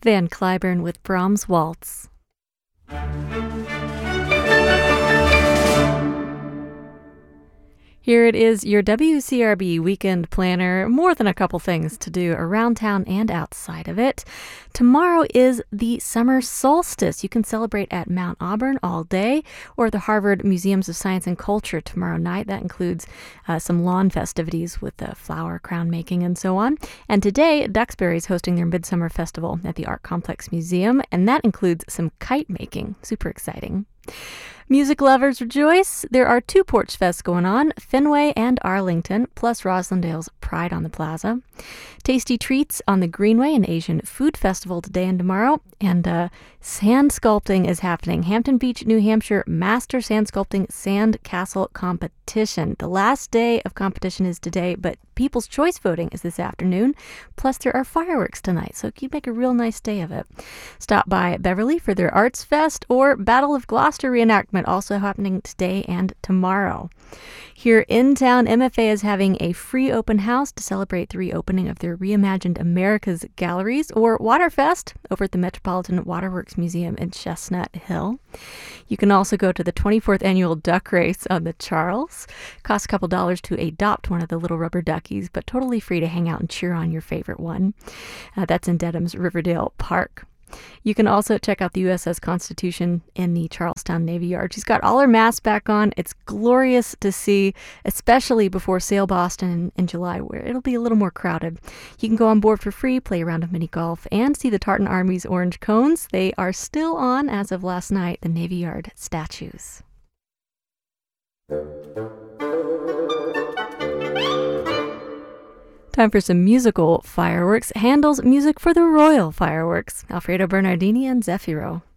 Van Cliburn with Brahms' Waltz. Here it is, your WCRB weekend planner. More than a couple things to do around town and outside of it. Tomorrow is the summer solstice. You can celebrate at Mount Auburn all day or the Harvard Museums of Science and Culture tomorrow night. That includes some lawn festivities with flower crown making and so on. And today, Duxbury is hosting their Midsummer Festival at the Art Complex Museum, and that includes some kite making. Super exciting. Music lovers rejoice. There are two Porch Fests going on, Fenway and Arlington, plus Roslindale's Pride on the Plaza. Tasty treats on the Greenway, an Asian food festival today and tomorrow. And sand sculpting is happening. Hampton Beach, New Hampshire, Master Sand Sculpting Sand Castle Competition. The last day of competition is today, but People's Choice voting is this afternoon. Plus, there are fireworks tonight, so you make a real nice day of it. Stop by Beverly for their Arts Fest or Battle of Gloucester reenactment, also happening today and tomorrow. Here in town, MFA is having a free open house to celebrate the reopening of their Reimagined Americas galleries, or Waterfest, over at the Metropolitan Waterworks Museum in Chestnut Hill. You can also go to the 24th annual duck race on the Charles. Costs a couple dollars to adopt one of the little rubber duckies, but totally free to hang out and cheer on your favorite one. That's in Dedham's Riverdale Park. You can also check out the USS Constitution in the Charlestown Navy Yard. She's got all her masts back on. It's glorious to see, especially before Sail Boston in July, where it'll be a little more crowded. You can go on board for free, play a round of mini golf, and see the Tartan Army's orange cones. They are still on, as of last night, the Navy Yard statues. Time for some musical fireworks. Handel's music for the Royal Fireworks. Alfredo Bernardini and Zeffiro.